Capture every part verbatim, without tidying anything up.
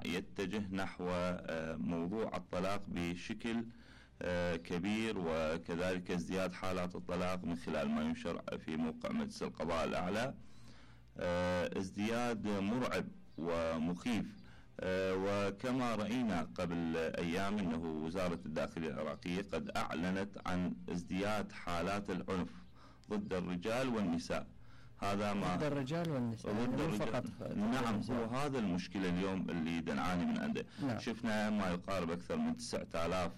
يتجه نحو موضوع الطلاق بشكل كبير، وكذلك ازدياد حالات الطلاق من خلال ما ينشر في موقع مجلس القضاء الأعلى، ازدياد مرعب ومخيف. وكما رأينا قبل أيام أنه وزارة الداخلية العراقية قد أعلنت عن ازدياد حالات العنف ضد الرجال والنساء. هذا ما ضد الرجال والنساء ضد الرجال فقط. نعم، هو هذا المشكلة اليوم اللي نعاني من عنده. نعم. شفنا ما يقارب أكثر من تسعة آلاف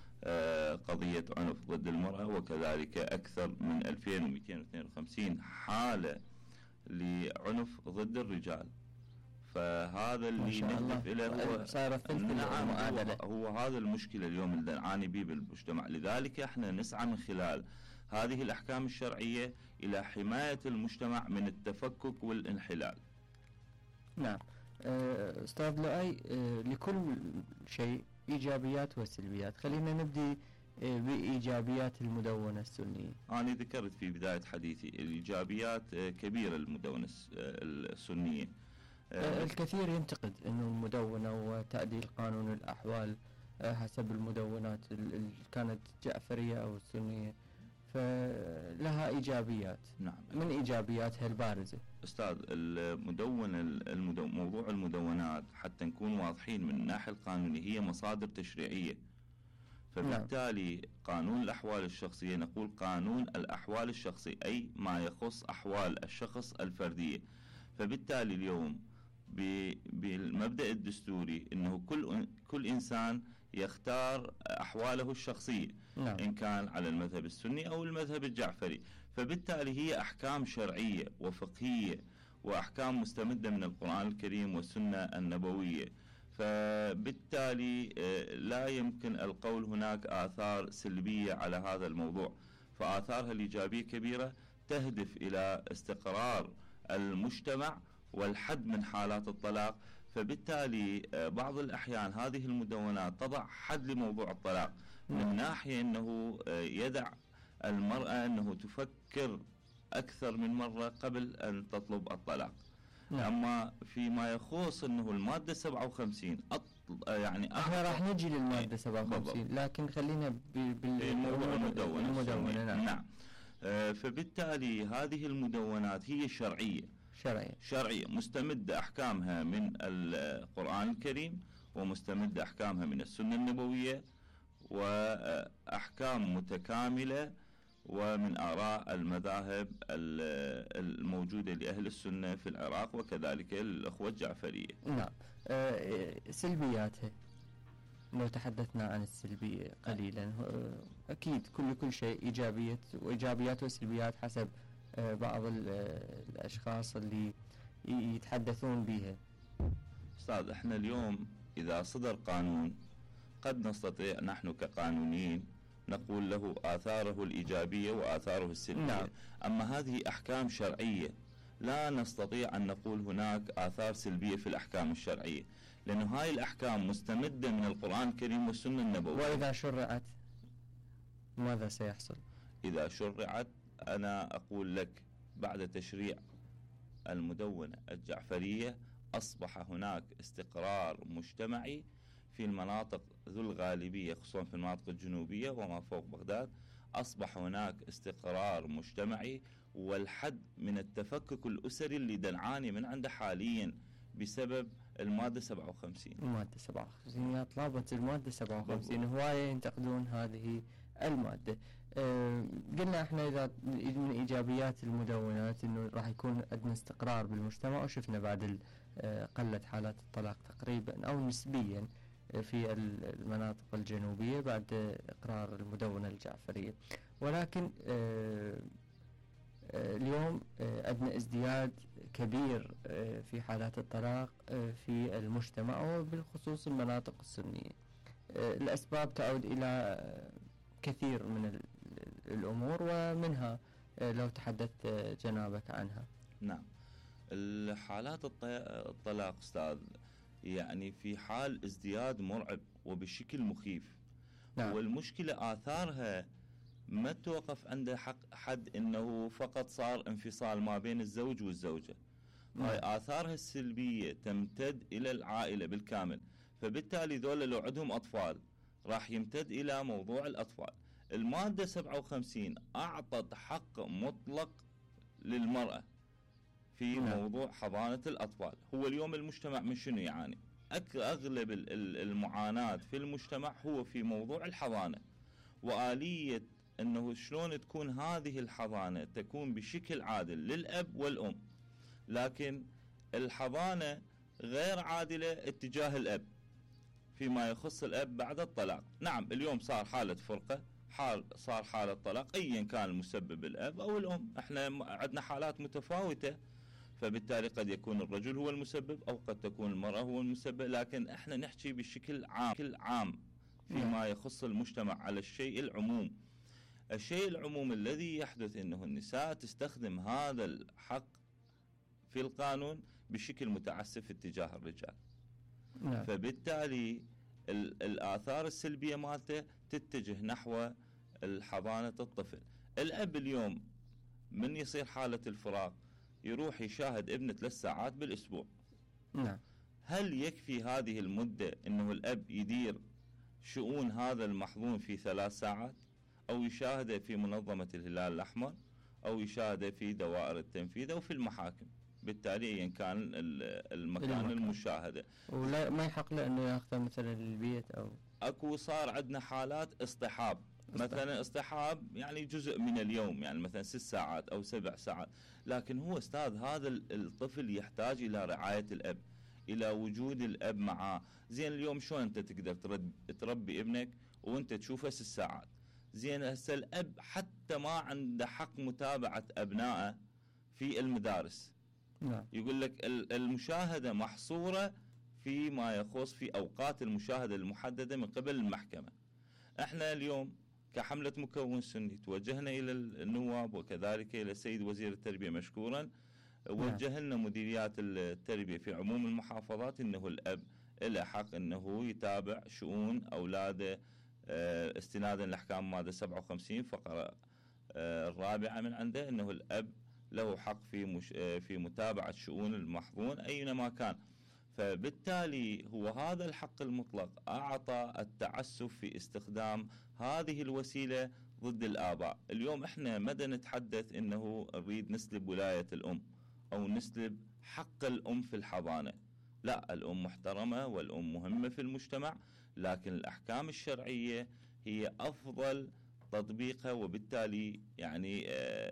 قضية عنف ضد المرأة، وكذلك أكثر من ألفين ومئتين واثنين وخمسين حالة لعنف ضد الرجال. فهذا اللي نهدف إليه هو صار نعم هو, هو هذا المشكلة اليوم اللي نعاني به بالمجتمع. لذلك احنا نسعى من خلال هذه الأحكام الشرعية إلى حماية المجتمع من التفكك والانحلال. نعم أستاذ لؤي، لكل شيء إيجابيات وسلبيات. خلينا نبدي بإيجابيات المدونة السنية. أنا ذكرت في بداية حديثي الإيجابيات كبيرة المدونة السنية. الكثير ينتقد أنه المدونة وتعديل قانون الأحوال حسب المدونات اللي كانت جعفرية أو السنية فلها إيجابيات. نعم. من إيجابياتها البارزة أستاذ المدونة المدو... موضوع المدونات حتى نكون واضحين من الناحية القانونية هي مصادر تشريعية، فبالتالي نعم. قانون الأحوال الشخصية نقول قانون الأحوال الشخصية أي ما يخص أحوال الشخص الفردية. فبالتالي اليوم بالمبدأ الدستوري أنه كل كل إنسان يختار أحواله الشخصية. نعم. إن كان على المذهب السني أو المذهب الجعفري. فبالتالي هي أحكام شرعية وفقهية وأحكام مستمدة من القرآن الكريم والسنة النبوية. فبالتالي لا يمكن القول هناك آثار سلبية على هذا الموضوع، فآثارها الإيجابية كبيرة تهدف إلى استقرار المجتمع والحد من حالات الطلاق. فبالتالي بعض الأحيان هذه المدونات تضع حد لموضوع الطلاق من ناحية أنه يدع المرأة أنه تفكر أكثر من مرة قبل أن تطلب الطلاق. أما فيما يخص أنه المادة سبعة وخمسين يعني احنا راح نجي للمادة سبعة وخمسين لكن خلينا بالموضوع المدونة, المدونة. نعم. نعم. فبالتالي هذه المدونات هي شرعية شرعية شرعية مستمدة أحكامها من القرآن الكريم ومستمدة أحكامها من السنة النبوية وأحكام متكاملة ومن آراء المذاهب الموجودة لأهل السنة في العراق وكذلك الأخوة الجعفرية. نعم. أه سلبياتها لو تحدثنا عن السلبية قليلا، أكيد كل كل شيء إيجابيات وإيجابيات وسلبيات حسب بعض الأشخاص اللي يتحدثون بها. أستاذ احنا اليوم إذا صدر قانون قد نستطيع نحن كقانونيين نقول له آثاره الإيجابية وآثاره السلبية. نعم. أما هذه أحكام شرعية لا نستطيع أن نقول هناك آثار سلبية في الأحكام الشرعية، لأن هاي الأحكام مستمدة من القرآن الكريم والسنة النبوية. وإذا شرعت ماذا سيحصل؟ إذا شرعت أنا أقول لك بعد تشريع المدونة الجعفرية أصبح هناك استقرار مجتمعي في المناطق ذو الغالبية خصوصا في المناطق الجنوبية وما فوق بغداد. أصبح هناك استقرار مجتمعي والحد من التفكك الأسري اللي نعاني من عنده حاليا بسبب المادة سبعة وخمسين. المادة سبعة وخمسين يا طلابة المادة سبعة وخمسين هواية ينتقدون هذه المادة. أه قلنا احنا إذا من إيجابيات المدونات إنه راح يكون عندنا استقرار بالمجتمع، وشفنا بعد قلة حالات الطلاق تقريبا أو نسبيا في المناطق الجنوبية بعد إقرار المدونة الجعفرية. ولكن أه اليوم عندنا ازدياد كبير في حالات الطلاق في المجتمع وبالخصوص المناطق السنية. الأسباب تعود إلى كثير من الأمور ومنها لو تحدثت جنابك عنها. نعم. الحالات الطلاق أستاذ يعني في حال ازدياد مرعب وبشكل مخيف. نعم. والمشكلة آثارها ما توقف عند حق حد انه فقط صار انفصال ما بين الزوج والزوجة، هاي آثارها السلبية تمتد إلى العائلة بالكامل. فبالتالي ذولا لو عندهم أطفال راح يمتد إلى موضوع الأطفال. المادة سبعة وخمسين أعطت حق مطلق للمرأة في نعم. موضوع حضانة الأطفال. هو اليوم المجتمع من شنو يعاني؟ أغلب المعاناة في المجتمع هو في موضوع الحضانة، وآلية أنه شلون تكون هذه الحضانة تكون بشكل عادل للأب والأم. لكن الحضانة غير عادلة اتجاه الأب فيما يخص الأب بعد الطلاق. نعم اليوم صار حالة فرقة، حال صار حالة طلاق، أيا كان المسبب الأب أو الأم. احنا عندنا حالات متفاوتة، فبالتالي قد يكون الرجل هو المسبب أو قد تكون المرأة هو المسبب، لكن احنا نحكي بشكل عام بشكل عام فيما يخص المجتمع على الشيء العموم. الشيء العموم الذي يحدث أنه النساء تستخدم هذا الحق في القانون بشكل متعسف اتجاه الرجال. نعم. فبالتالي الآثار السلبية مالته تتجه نحو الحضانة الطفل. الأب اليوم من يصير حالة الفراق يروح يشاهد ابنه ثلاث ساعات بالأسبوع. نعم. هل يكفي هذه المدة أنه الأب يدير شؤون هذا المحظون في ثلاث ساعات، أو يشاهده في منظمة الهلال الأحمر، أو يشاهده في دوائر التنفيذ أو في المحاكم؟ بالتالي أيا كان المكان, المكان المشاهدة، ولا ما يحق له أنه يأخذه مثلا للبيت أو أكو صار عندنا حالات اصطحاب. مثلا اصطحاب يعني جزء من اليوم، يعني مثلا ست ساعات أو سبع ساعات، لكن هو أستاذ هذا الطفل يحتاج إلى رعاية الأب، إلى وجود الأب معاه. زين اليوم شلون أنت تقدر تربي ابنك وأنت تشوفه ست ساعات؟ زين هسه الأب حتى ما عنده حق متابعة أبنائه في المدارس. نعم. يقول لك المشاهدة محصورة فيما يخص في أوقات المشاهدة المحددة من قبل المحكمة. احنا اليوم كحملة مكون سني توجهنا إلى النواب وكذلك إلى السيد وزير التربية مشكورا، وجه لنا مديريات التربية في عموم المحافظات أنه الأب له حق أنه يتابع شؤون أولاده استنادا لأحكام مادة سبعة وخمسين فقرة الرابعة من عنده، أنه الأب له حق في مش في متابعة شؤون المحظون أينما كان. فبالتالي هو هذا الحق المطلق أعطى التعسف في استخدام هذه الوسيلة ضد الآباء. اليوم إحنا مدى نتحدث إنه نريد نسلب ولاية الأم أو نسلب حق الأم في الحضانة. لا، الأم محترمة والأم مهمة في المجتمع، لكن الأحكام الشرعية هي أفضل تطبيقها، وبالتالي يعني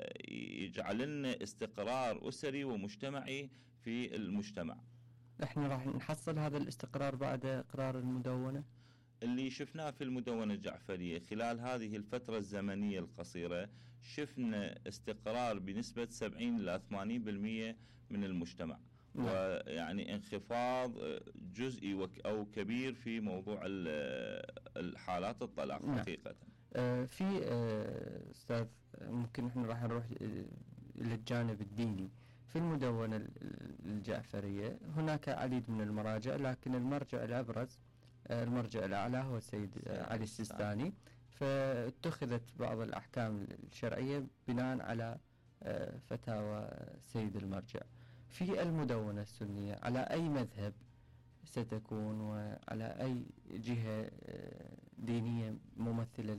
يجعل لنا استقرار أسري ومجتمعي في المجتمع. احنا راح نحصل هذا الاستقرار بعد إقرار المدونة. اللي شفناه في المدونة الجعفرية خلال هذه الفترة الزمنية القصيرة، شفنا استقرار بنسبة سبعين إلى ثمانين بالمئة من المجتمع. نعم. ويعني انخفاض جزئي أو كبير في موضوع الحالات الطلاق. نعم. حقيقة آه في آه أستاذ ممكن احنا راح نروح إلى الجانب الديني. في المدونة الجعفرية هناك عديد من المراجع، لكن المرجع الأبرز المرجع الأعلى هو السيد علي السيستاني، فاتخذت بعض الأحكام الشرعية بناء على فتاوى سيد المرجع. في المدونة السنية على أي مذهب ستكون وعلى أي جهة دينية ممثلة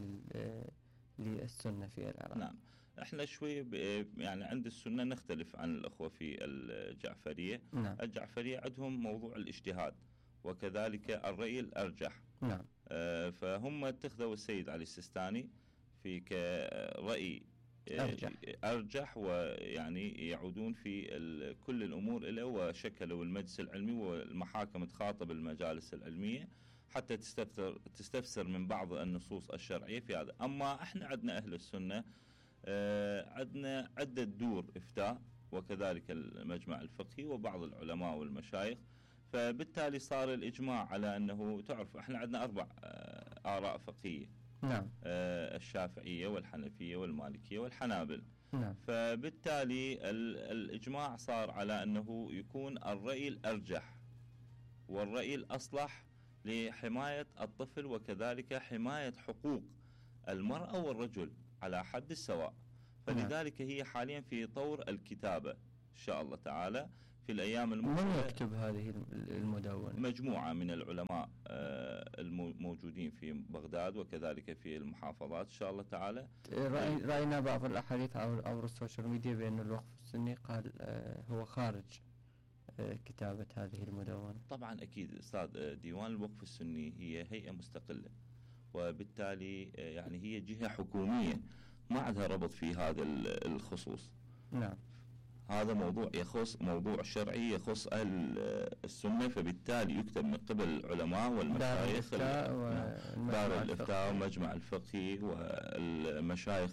للسنة في العراق؟ نعم، احنا شوي يعني عند السنة نختلف عن الأخوة في الجعفرية. نعم. الجعفرية عندهم موضوع الاجتهاد وكذلك الرأي الأرجح. نعم. آه فهم اتخذوا السيد علي السيستاني في كرأي أرجح. أرجح ويعني يعودون في كل الأمور إليه، وشكلوا المجلس العلمي والمحاكم تخاطب المجالس العلمية حتى تستفسر تستفسر من بعض النصوص الشرعية في هذا. أما احنا عندنا أهل السنة آه عندنا عدة دور إفتاء وكذلك المجمع الفقهي وبعض العلماء والمشايخ، فبالتالي صار الإجماع على أنه تعرف احنا عندنا أربع آه آراء فقهية. نعم. آه الشافعية والحنفية والمالكية والحنابل. نعم. فبالتالي الإجماع صار على أنه يكون الرأي الأرجح والرأي الأصلح لحماية الطفل وكذلك حماية حقوق المرأة والرجل على حد السواء. فلذلك هي حاليا في طور الكتابة إن شاء الله تعالى في في الأيام المقبلة. من يكتب هذه المدونة؟ مجموعة من العلماء الموجودين في بغداد وكذلك في المحافظات إن شاء الله تعالى. رأينا بعض الأحاديث عبر السوشيال ميديا بأن الوقف السني قال هو خارج كتابة هذه المدونة. طبعا أكيد أستاذ، ديوان الوقف السني هي هيئة مستقلة، وبالتالي يعني هي جهة حكومية ما عندها ربط في هذا الخصوص. نعم. هذا موضوع يخص موضوع شرعي يخص أهل السنة، فبالتالي يكتب من قبل العلماء والمشايخ، دار الإفتاء ومجمع الفقهي والمشايخ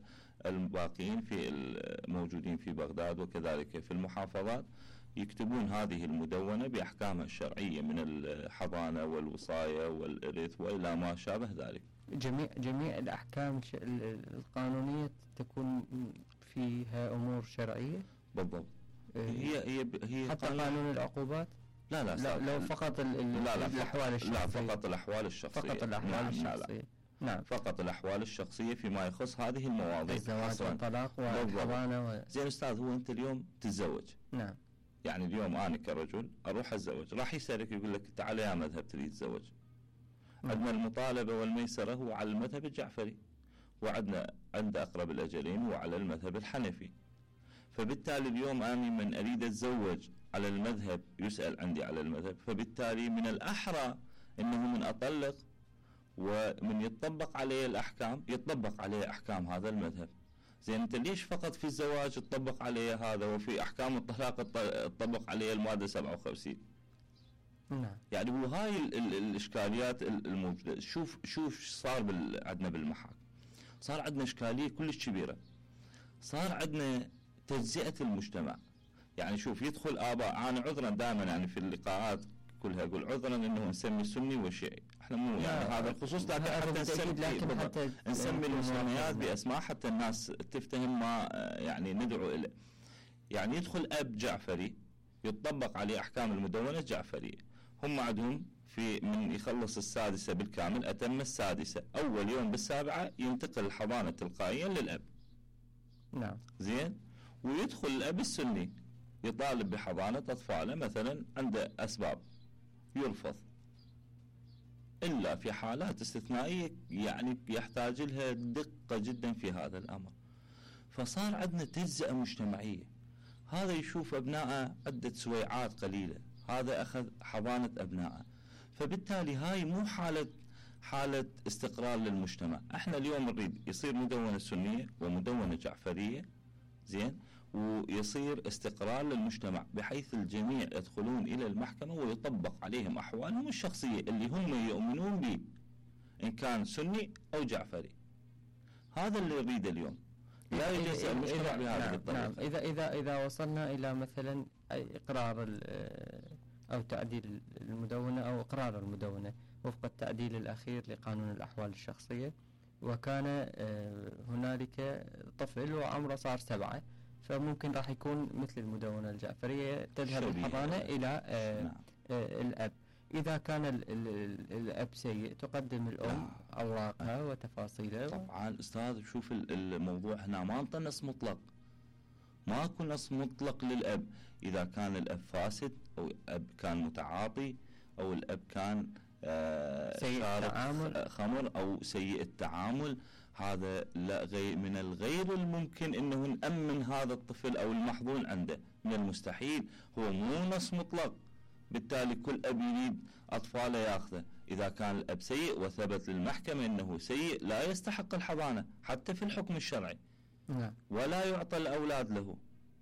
الباقين في الموجودين في بغداد وكذلك في المحافظات، يكتبون هذه المدونة بأحكامها الشرعية من الحضانة والوصاية والإرث وإلى ما شابه ذلك. جميع جميع الأحكام القانونية تكون فيها أمور شرعية. بالضبط. هي هي هي حتى قانون العقوبات. لا لا, لا لو فقط ال لا لا الأحوال الشخصية. لا فقط الأحوال الشخصية. فقط الأحوال نعم الشخصية. نعم. فقط الأحوال الشخصية فيما يخص هذه المواضيع. الزواج والطلاق والحضانة و... زين أستاذ، هو أنت اليوم تتزوج. نعم. يعني اليوم أنا كرجل أروح أتزوج، راح يسألك يقول لك تعال يا مذهب تريد تتزوج. عندنا المطالبة والميسرة هو على المذهب الجعفري، وعندنا عند أقرب الأجلين وعلى المذهب الحنفي. فبالتالي اليوم أنا من أريد أتزوج على المذهب يسأل عندي على المذهب، فبالتالي من الأحرى أنه من أطلق ومن يطبق عليه الأحكام يطبق عليه أحكام هذا المذهب. زين أنت ليش فقط في الزواج تطبق عليه هذا وفي أحكام الطلاق تطبق عليه المادة سبعة وخمسين؟ نعم. يعني هو هاي ال ال الإشكاليات الموجودة. شوف شوف صار بال عندنا بالمحاكم، صار عندنا إشكالية كلش كبيرة، صار عندنا تجزئة المجتمع. يعني شوف يدخل آباء، أنا عذرا دائما يعني في اللقاءات كلها أقول عذرا أنه نسمي سني وشيعي، احنا مو يعني هذا الخصوص، لكن حتى نسمي حتى نسمي المسميات بأسماء حتى الناس تفتهم ما يعني ندعو إليه. يعني يدخل أب جعفري يطبق عليه أحكام المدونة الجعفرية، هم عندهم في من يخلص السادسة بالكامل أتم السادسة، أول يوم بالسابعة ينتقل الحضانة تلقائيا للأب. نعم. زين. ويدخل الأب السني يطالب بحضانة أطفاله مثلا عنده أسباب يرفض، إلا في حالات استثنائية يعني يحتاج لها دقة جدا في هذا الأمر. فصار عندنا تجزئة مجتمعية، هذا يشوف أبناءه عدة سويعات قليلة، هذا أخذ حضانة أبناءه. فبالتالي هاي مو حالة حالة استقرار للمجتمع. احنا اليوم نريد يصير مدونة سنية ومدونة جعفرية، زين، ويصير استقرار للمجتمع بحيث الجميع يدخلون إلى المحكمة ويطبق عليهم أحوالهم الشخصية اللي هم يؤمنون به، إن كان سني أو جعفري. هذا اللي يريد اليوم، لا يجوز المجتمع بهذه الطريقة. نعم. إذا إذا إذا وصلنا إلى مثلا إقرار أو تعديل المدونة أو إقرار المدونة وفق التعديل الأخير لقانون الأحوال الشخصية، وكان هنالك طفل وعمره صار سبعة، فممكن راح يكون مثل المدونة الجعفرية تذهب الحضانة إلى الأب. إذا كان ال ال الأب سيء تقدم الأم أوراقها وتفاصيلها. طبعا أستاذ شوف الموضوع هنا ما أنطى نص مطلق، ماكو نص مطلق للأب. إذا كان الأب فاسد أو الأب كان متعاطي أو الأب كان آه سيء التعامل خمر أو سيء التعامل، هذا لا غير من الغير الممكن انه نأمن هذا الطفل او المحظون عنده، من المستحيل. هو مو نص مطلق، بالتالي كل اب يريد اطفاله ياخذه. اذا كان الاب سيء وثبت للمحكمة انه سيء لا يستحق الحضانة حتى في الحكم الشرعي. نعم. ولا يعطى الاولاد له.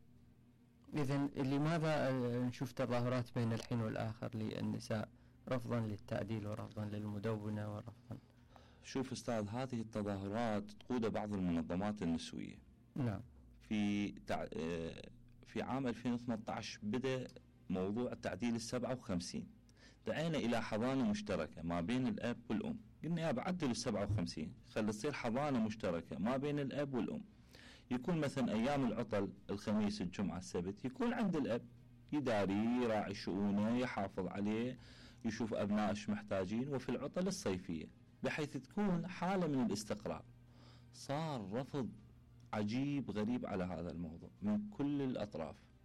اذا لماذا نشوف تظاهرات بين الحين والاخر للنساء رفضا للتعديل ورفضا للمدونة ورفضا؟ شوف أستاذ، هذه التظاهرات تقود بعض المنظمات النسوية. نعم. في تع... في عام ألفين وثمانية عشر بدأ موضوع التعديل السبعة وخمسين، دعينا إلى حضانة مشتركة ما بين الأب والأم. قلنا يا بعدل السبعة وخمسين خلي تصير حضانة مشتركة ما بين الأب والأم. يكون مثلا أيام العطل الخميس الجمعة السبت يكون عند الأب يداري يراعي شؤونه يحافظ عليه يشوف أبناء ايش محتاجين، وفي العطل الصيفية بحيث تكون حالة من الاستقرار. صار رفض عجيب غريب على هذا الموضوع من كل الأطراف،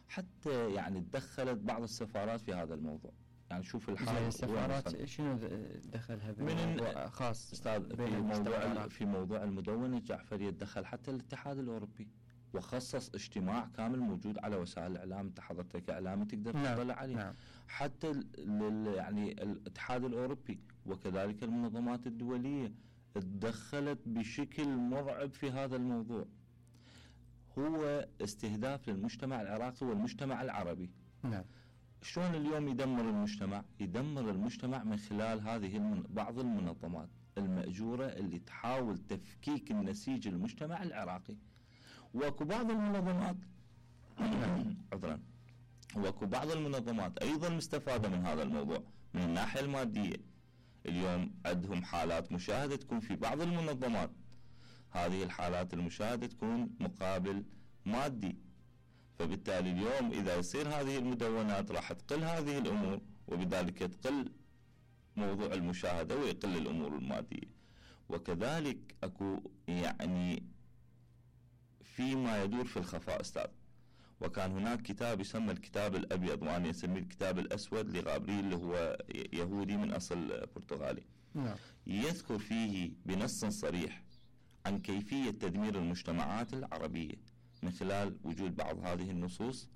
حتى يعني تدخلت بعض السفارات في هذا الموضوع. يعني شوف الحال السفارات شنو دخلها من خاص استاذ في موضوع في موضوع المدونة الجعفرية، دخل حتى الاتحاد الأوروبي وخصص اجتماع كامل موجود على وسائل الإعلام، انت حضرتك إعلامي تقدر نعم. تطلع عليه. نعم. حتى يعني الاتحاد الأوروبي وكذلك المنظمات الدولية تدخلت بشكل مرعب في هذا الموضوع. هو استهداف للمجتمع العراقي والمجتمع العربي. نعم. شلون اليوم يدمر المجتمع؟ يدمر المجتمع من خلال هذه المن... بعض المنظمات المأجورة اللي تحاول تفكيك النسيج المجتمع العراقي. واكو بعض المنظمات عذرا واكو بعض المنظمات ايضا مستفادة من هذا الموضوع من الناحية المادية. اليوم عندهم حالات مشاهدة تكون في بعض المنظمات، هذه الحالات المشاهدة تكون مقابل مادي، فبالتالي اليوم إذا يصير هذه المدونات راح تقل هذه الأمور، وبذلك تقل موضوع المشاهدة ويقل الأمور المادية. وكذلك أكو يعني فيما يدور في الخفاء أستاذ، وكان هناك كتاب يسمى الكتاب الأبيض وأنا يسميه الكتاب الأسود لغابريل اللي هو يهودي من أصل برتغالي. نعم. يذكر فيه بنص صريح عن كيفية تدمير المجتمعات العربية من خلال وجود بعض هذه النصوص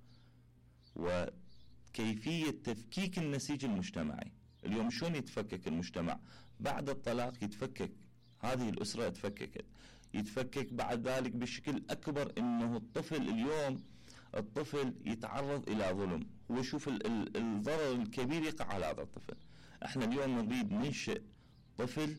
وكيفية تفكيك النسيج المجتمعي. اليوم شلون يتفكك المجتمع؟ بعد الطلاق يتفكك، هذه الأسرة تفككت، يتفكك بعد ذلك بشكل أكبر إنه الطفل اليوم الطفل يتعرض إلى ظلم، ويشوف الضرر الكبير يقع على هذا الطفل. احنا اليوم نريد ننشئ طفل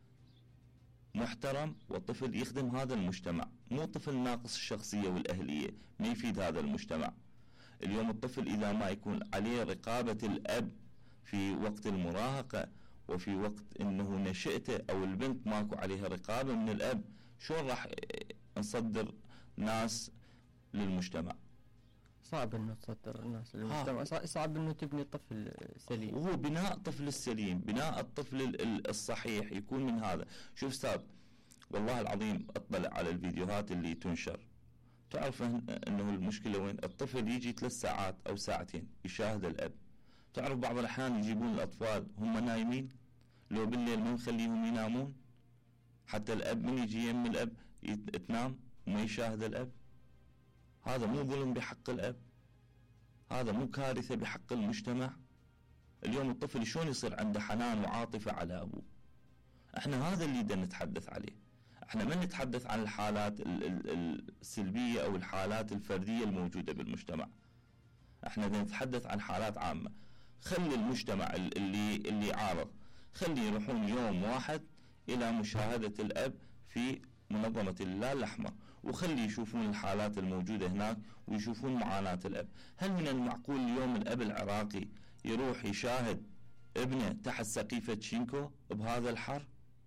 محترم وطفل يخدم هذا المجتمع، مو طفل ناقص الشخصية والأهلية ما يفيد هذا المجتمع. اليوم الطفل إذا ما يكون عليه رقابة الأب في وقت المراهقة وفي وقت إنه نشأته أو البنت ماكو عليها رقابة من الأب، شلون راح نصدر ناس للمجتمع؟ صعب انه تصدر الناس للمجتمع، صعب انه تبني طفل سليم. هو بناء الطفل السليم، بناء الطفل الصحيح يكون من هذا. شوف استاذ، والله العظيم اطلع على الفيديوهات اللي تنشر، تعرف انه المشكله وين؟ الطفل يجي ثلاث ساعات او ساعتين يشاهد الاب. تعرف بعض الاحيان يجيبون الاطفال هم نايمين، لو بالليل ما نخليهم ينامون حتى الاب من يجي يم الاب تنام وما يشاهد الاب. هذا مو ظلم بحق الأب؟ هذا مو كارثة بحق المجتمع؟ اليوم الطفل شلون يصير عنده حنان وعاطفة على أبوه؟ احنا هذا اللي بدنا نتحدث عليه. احنا ما نتحدث عن الحالات السلبية أو الحالات الفردية الموجودة بالمجتمع، احنا بدنا نتحدث عن حالات عامة. خلي المجتمع اللي اللي عارض خلي يروحون يوم واحد إلى مشاهدة الأب في منظمة الهلال الأحمر، وخلي يشوفون الحالات الموجودة هناك ويشوفون معاناة الأب. هل من المعقول اليوم الأب العراقي يروح يشاهد ابنه تحت سقيفة شينكو بهذا الحر؟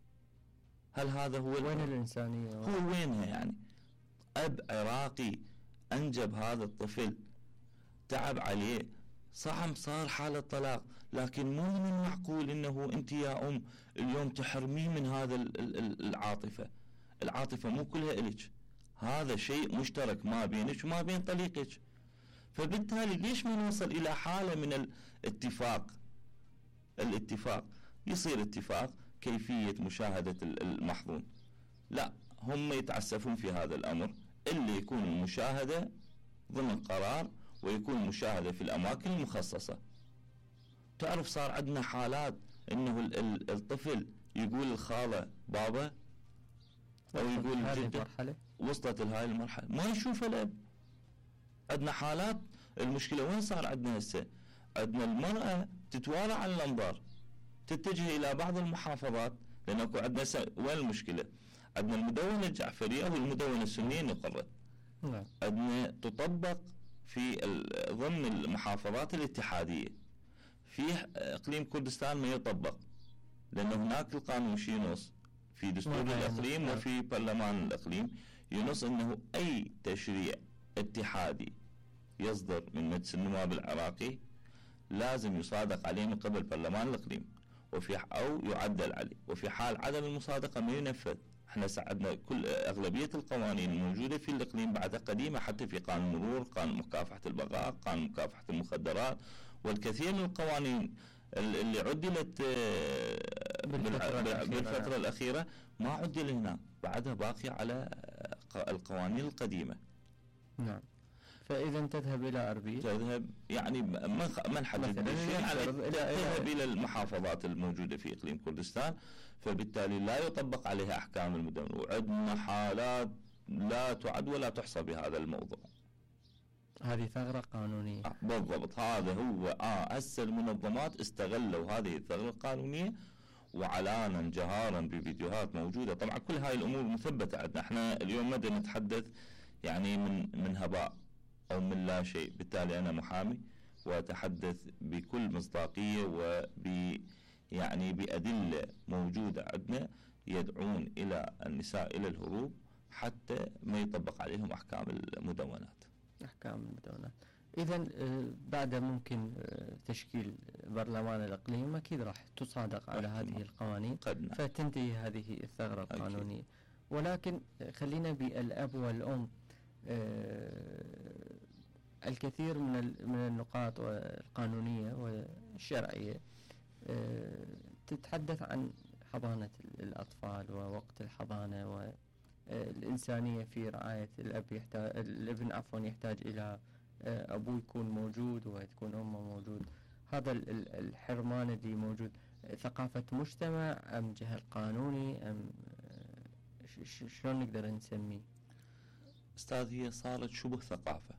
هل هذا هو وين الإنسانية؟ هو وينها يعني؟ أب عراقي أنجب هذا الطفل، تعب عليه، صعب صار حالة طلاق، لكن مو من المعقول إنه أنت يا أم اليوم تحرميه من هذا العاطفة. العاطفة مو كلها إلك، هذا شيء مشترك ما بينك وما بين طليقك. فبالتالي ليش ما نوصل إلى حالة من الاتفاق؟ الاتفاق يصير اتفاق كيفية مشاهدة المحظون، لا هم يتعسفون في هذا الأمر، اللي يكون المشاهدة ضمن قرار ويكون مشاهدة في الأماكن المخصصة. تعرف صار عندنا حالات إنه الطفل يقول الخالة بابا أو يقول الجدة، وصلت لهاي المرحلة ما يشوف الأب. عندنا حالات، المشكلة وين صار عندنا هسه؟ عندنا المرأة تتوارى عن الأنظار، تتجه إلى بعض المحافظات، لأن أكو عندنا س... وين المشكلة؟ عندنا المدونة الجعفرية أو المدونة السنية نقرت. نعم. عندنا تطبق في ضمن المحافظات الاتحادية، في إقليم كردستان ما يطبق، لأن هناك القانون شي ينص في دستور الإقليم وفي برلمان الإقليم ينص أنه أي تشريع اتحادي يصدر من مجلس النواب العراقي لازم يصادق عليه من قبل برلمان الإقليم، وفي أو يعدل عليه، وفي حال عدم المصادقة ما ينفذ احنا ساعدنا كل اغلبيه القوانين الموجوده في الاقليم بعدها قديمه، حتى في قانون المرور، قانون مكافحه البغاء، قانون مكافحه المخدرات، والكثير من القوانين اللي عدلت بالفترة, بالفترة الأخيرة ما عدل هنا، بعدها باقي على القوانين القديمة. نعم. فإذا تذهب إلى أربيل، تذهب يعني ما نحدد شيء، يعني تذهب إلى المحافظات الموجودة في إقليم كردستان، فبالتالي لا يطبق عليها أحكام المدونة، وعندنا حالات لا تعد ولا تحصى بهذا الموضوع. هذه ثغرة قانونية. آه بالضبط، هذا هو اه هسه المنظمات استغلوا هذه الثغرة القانونية وعلانا جهارا بفيديوهات موجودة. طبعا كل هاي الأمور مثبتة عندنا، احنا اليوم ما نتحدث يعني من من هباء أو من لا شيء، بالتالي أنا محامي وأتحدث بكل مصداقية وب يعني بأدلة موجودة عندنا يدعون إلى النساء إلى الهروب حتى ما يطبق عليهم أحكام المدونات. أحكام المدونات. إذا بعد ممكن تشكيل برلمان الإقليم أكيد راح تصادق على هذه القوانين قدنا. فتنتهي هذه الثغرة القانونية أكيد. ولكن خلينا بالأب والأم، الكثير من من النقاط القانونية والشرعية تتحدث عن حضانة الأطفال ووقت الحضانة والإنسانية في رعاية الأب يحتاج الابن عفوا يحتاج إلى أبوه يكون موجود وتكون أمه موجود. هذا الحرمان اللي موجود ثقافة مجتمع أم جهل قانوني أم شلون نقدر نسميه؟ أستاذ هي صارت شبه ثقافة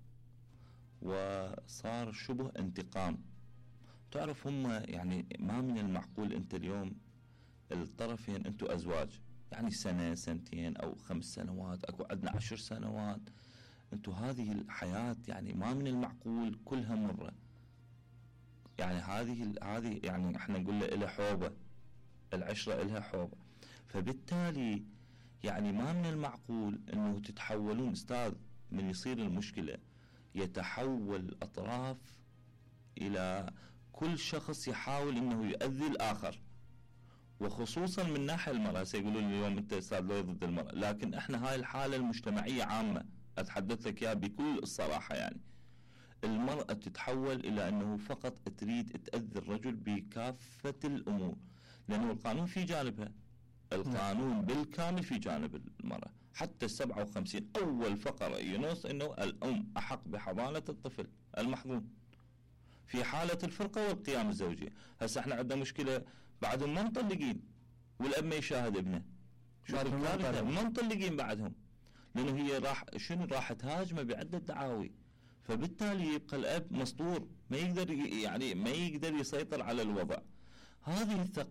وصار شبه انتقام. تعرف هم يعني ما من المعقول أنت اليوم الطرفين أنتوا أزواج يعني سنة سنتين أو خمس سنوات، أكو عندنا عشر سنوات، أنتوا هذه الحياة يعني ما من المعقول كلها مرة. يعني هذه هذه يعني احنا نقول له إلها حوبة، العشرة إلها حوبة، فبالتالي يعني ما من المعقول انه تتحولون استاذ من يصير المشكلة يتحول الأطراف إلى كل شخص يحاول انه يؤذي الآخر، وخصوصا من ناحية المرأة. سيقولون اليوم انت استاذ لو ضد المرأة، لكن احنا هاي الحالة المجتمعية عامة اتحدث لك اياها بكل الصراحة. يعني المرأة تتحول الى انه فقط تريد تأذي الرجل بكافة الامور، لانه القانون في جانبها، القانون بالكامل في جانب المرأة. حتى السبعة وخمسين أول فقرة ينص أنه الأم أحق بحضانة الطفل المحظون في حالة الفرقة والقيام الزوجي. هسه احنا عندنا مشكلة بعدهم ما مطلقين والأب ما يشاهد ابنه، شو الكارثة، ما مطلقين بعدهم، لأنه هي راح شنو راح تهاجمه بعدة دعاوي، فبالتالي يبقى الأب مسطور ما يقدر يعني ما يقدر يسيطر على الوضع. هذه الثقافة